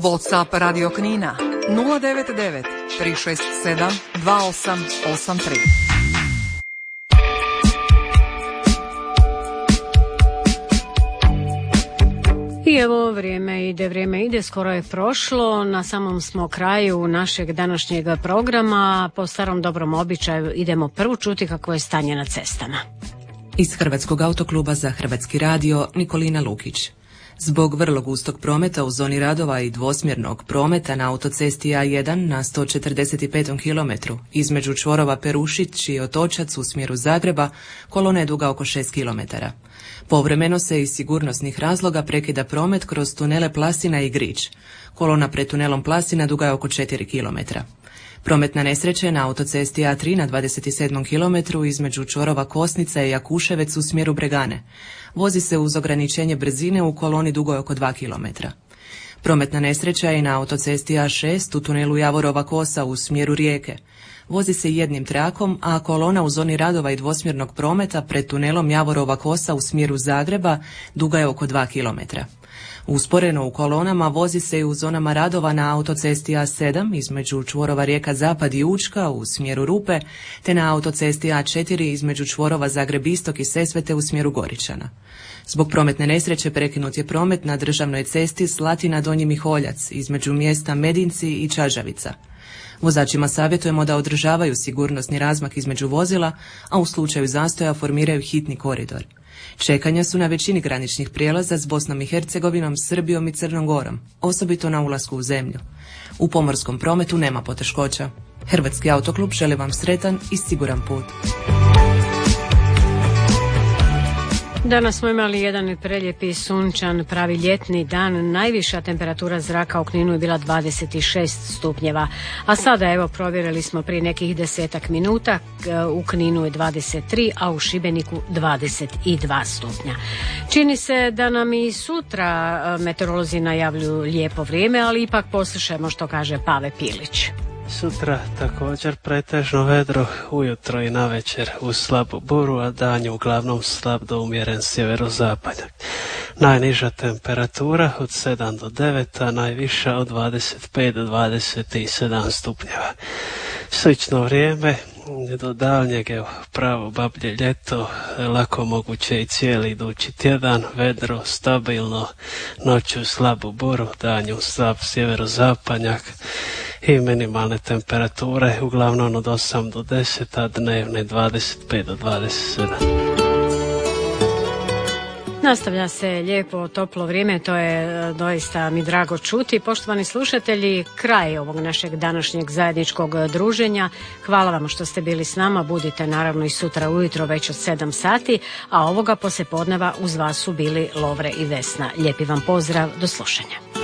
WhatsApp Radio Knina 099 367 2883. I evo vrijeme ide, skoro je prošlo, na samom smo kraju našeg današnjeg programa. Po starom dobrom običaju idemo prvo čuti kako je stanje na cestama. Iz Hrvatskog autokluba za Hrvatski radio, Nikolina Lukić. Zbog vrlo gustog prometa u zoni radova i dvosmjernog prometa na autocesti A1 na 145. kilometru između čvorova Perušić i Otočac u smjeru Zagreba, kolona je duga oko 6 kilometara. Povremeno se iz sigurnosnih razloga prekida promet kroz tunele Plasina i Grič. Kolona pred tunelom Plasina duga je oko 4 kilometra. Prometna nesreća je na autocesti A3 na 27. kilometru između čvorova Kosnica i Jakuševec u smjeru Bregane. Vozi se uz ograničenje brzine u koloni dugoj oko 2 kilometra. Prometna nesreća je na autocesti A6 u tunelu Javorova Kosa u smjeru Rijeke. Vozi se jednim trakom, a kolona u zoni radova i dvosmjernog prometa pred tunelom Javorova Kosa u smjeru Zagreba duga je oko 2 kilometra. Usporeno u kolonama vozi se i u zonama radova na autocesti A7 između čvorova Rijeka Zapad i Učka u smjeru Rupe, te na autocesti A4 između čvorova Zagreb Istok i Sesvete u smjeru Goričana. Zbog prometne nesreće prekinut je promet na državnoj cesti Slatina Donji Miholjac između mjesta Medinci i Čažavica. Vozačima savjetujemo da održavaju sigurnosni razmak između vozila, a u slučaju zastoja formiraju hitni koridor. Čekanja su na većini graničnih prijelaza s Bosnom i Hercegovinom, Srbijom i Crnom Gorom, osobito na ulasku u zemlju. U pomorskom prometu nema poteškoća. Hrvatski autoklub želi vam sretan i siguran put. Danas smo imali jedan preljepi, sunčan, pravi ljetni dan. Najviša temperatura zraka u Kninu je bila 26 stupnjeva. A sada, evo, provjerili smo prije nekih 10 minuta. U Kninu je 23, a u Šibeniku 22 stupnja. Čini se da nam i sutra meteorolozi najavljuju lijepo vrijeme, ali ipak poslušajmo što kaže Pave Pilić. Sutra također pretežno vedro, ujutro i navečer uz slabu buru, a dan je uglavnom slab do umjeren sjeverozapadnjak. Najniža temperatura od 7 do 9, a najviša od 25 do 27 stupnjeva. Slično vrijeme do daljnjeg, pravo bablje ljeto, lako moguće i cijeli idući tjedan, vedro, stabilno, noću slabu buru, danju slab sjeverozapadnjak i minimalne temperature uglavnom od 8 do 10, a dnevne 25 do 27. Nastavlja se lijepo, toplo vrijeme, to je doista mi drago čuti. Poštovani slušatelji, kraj ovog našeg današnjeg zajedničkog druženja. Hvala vam što ste bili s nama, budite naravno i sutra ujutro već od 7 sati, a ovoga poslijepodneva uz vas su bili Lovre i Vesna. Lijepi vam pozdrav, do slušanja.